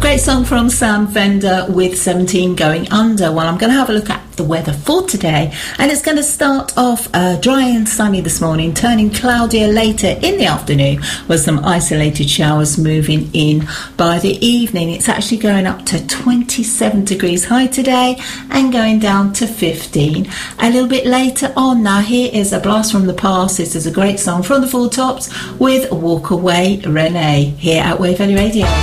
Great song from Sam Fender with 17 Going Under. Well, I'm going to have a look at the weather for today, and it's going to start off dry and sunny this morning, turning cloudier later in the afternoon with some isolated showers moving in by the evening. It's actually going up to 27 degrees high today and going down to 15 a little bit later on. Now here is a blast from the past. This is a great song from the Four Tops with Walk Away Renee here at Wave Valley Radio.